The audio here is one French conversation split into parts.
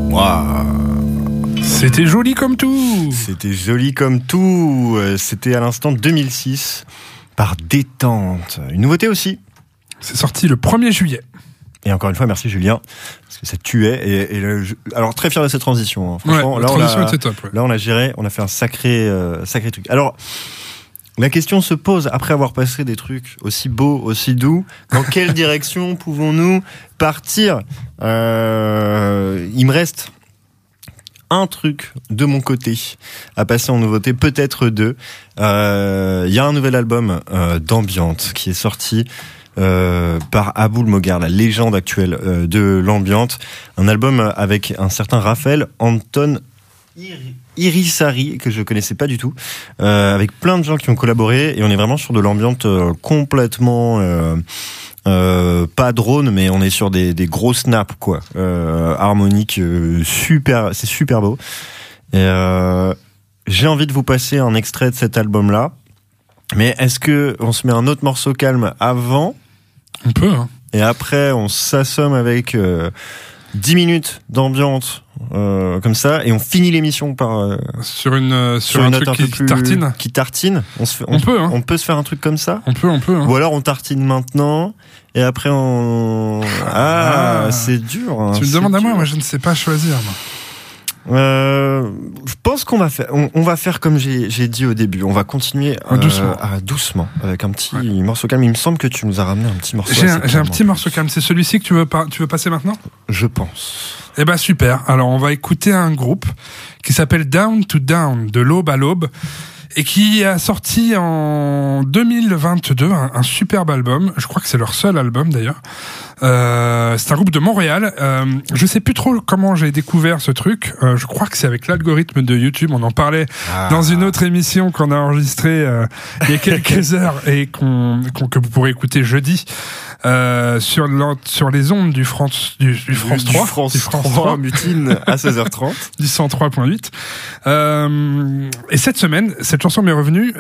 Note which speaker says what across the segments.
Speaker 1: Waouh.
Speaker 2: C'était joli comme tout.
Speaker 1: C'était joli comme tout. C'était à l'instant 2006 par Détente. Une nouveauté aussi.
Speaker 2: C'est sorti le 1er juillet.
Speaker 1: Et encore une fois, merci Julien, parce que ça tuait. Alors très fier de cette transition. Hein. Franchement,
Speaker 2: ouais, la transition était top. Ouais.
Speaker 1: Là, on a géré, on a fait un sacré truc. Alors, la question se pose, après avoir passé des trucs aussi beaux, aussi doux, dans quelle direction pouvons-nous partir ? Il me reste un truc de mon côté à passer en nouveauté, peut-être deux. Il y a un nouvel album d'Ambiente qui est sorti par Aboul Moghar, la légende actuelle de l'ambiante. Un album avec un certain Raphaël Anton Irisari, que je connaissais pas du tout, avec plein de gens qui ont collaboré, et on est vraiment sur de l'ambiante complètement pas drone, mais on est sur des gros snaps, quoi, harmoniques, super, c'est super beau. Et j'ai envie de vous passer un extrait de cet album-là, mais est-ce que on se met un autre morceau calme avant?
Speaker 2: On peut, hein.
Speaker 1: Et après, on s'assomme avec 10 minutes d'ambiance comme ça, et on finit l'émission par
Speaker 2: sur un truc qui tartine.
Speaker 1: Qui tartine.
Speaker 2: On peut, hein.
Speaker 1: On peut se faire un truc comme ça.
Speaker 2: On peut. Hein.
Speaker 1: Ou alors on tartine maintenant et après on. C'est dur. Hein,
Speaker 2: tu me demandes à moi je ne sais pas choisir. Moi.
Speaker 1: Je pense qu'on va faire. On va faire comme j'ai dit au début. On va continuer doucement avec un petit morceau calme. Il me semble que tu nous as ramené un petit morceau.
Speaker 2: J'ai un petit morceau calme. C'est celui-ci que tu veux passer maintenant ?
Speaker 1: Je pense.
Speaker 2: Eh ben super. Alors on va écouter un groupe qui s'appelle Down to Down, de l'aube à l'aube, et qui a sorti en 2022 un superbe album. Je crois que c'est leur seul album d'ailleurs. C'est un groupe de Montréal. Je sais plus trop comment j'ai découvert ce truc. Je crois que c'est avec l'algorithme de YouTube. On en parlait dans une autre émission qu'on a enregistrée il y a quelques heures et que vous pourrez écouter jeudi sur les ondes du France 3.
Speaker 1: France 3 mutine à 16h30.
Speaker 2: Du 103.8. Et cette semaine, cette chanson m'est revenue.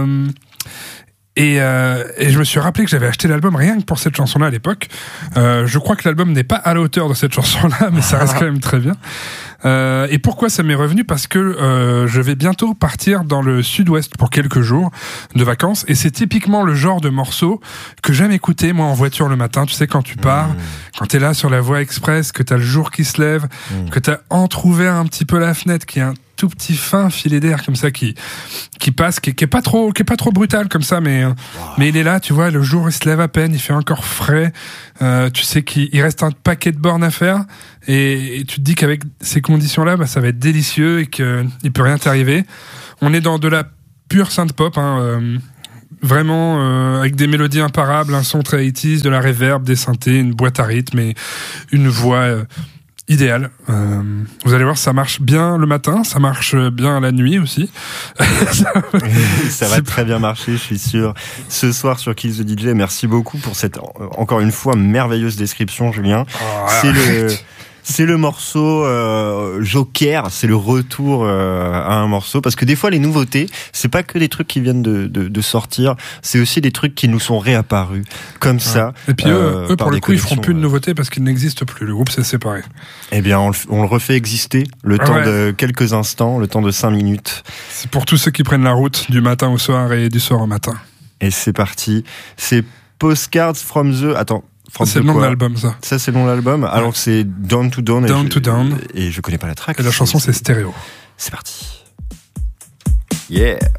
Speaker 2: Et je me suis rappelé que j'avais acheté l'album rien que pour cette chanson-là à l'époque. Je crois que l'album n'est pas à la hauteur de cette chanson-là, mais ça reste quand même très bien. Et pourquoi ça m'est revenu ? Parce que je vais bientôt partir dans le sud-ouest pour quelques jours de vacances, et c'est typiquement le genre de morceau que j'aime écouter moi en voiture le matin. Tu sais, quand tu pars, quand t'es là sur la voie express, que t'as le jour qui se lève, que t'as entrouvert un petit peu la fenêtre, qu'il y a un tout petit fin filet d'air comme ça qui passe, qui est pas trop brutal comme ça, mais il est là, tu vois, le jour il se lève à peine, il fait encore frais, tu sais qu'il reste un paquet de bornes à faire, et tu te dis qu'avec ces conditions-là, ça va être délicieux et qu'il peut rien t'arriver. On est dans de la pure synth pop, hein, vraiment avec des mélodies imparables, un son très 80s, de la reverb, des synthés, une boîte à rythme et une voix idéal. Vous allez voir, ça marche bien le matin, ça marche bien la nuit aussi.
Speaker 1: Ça va très bien marcher, je suis sûr. Ce soir sur Kill the DJ, merci beaucoup pour cette, encore une fois, merveilleuse description, Julien. C'est le morceau Joker, c'est le retour à un morceau, parce que des fois les nouveautés, c'est pas que des trucs qui viennent de sortir, c'est aussi des trucs qui nous sont réapparus comme ça.
Speaker 2: Et puis eux pour le coup, ils feront plus de nouveautés parce qu'ils n'existent plus. Le groupe s'est séparé.
Speaker 1: Eh bien, on le refait exister le temps de quelques instants, le temps de 5 minutes.
Speaker 2: C'est pour tous ceux qui prennent la route du matin au soir et du soir au matin. Et
Speaker 1: c'est parti. C'est Postcards from the... Attends.
Speaker 2: C'est le nom de l'album, ça.
Speaker 1: Ça, c'est le nom de l'album. Ouais. Alors que c'est Down to Down.
Speaker 2: Down.
Speaker 1: Et je connais pas la track.
Speaker 2: Et la chanson, c'est Stéréo.
Speaker 1: C'est parti. Yeah.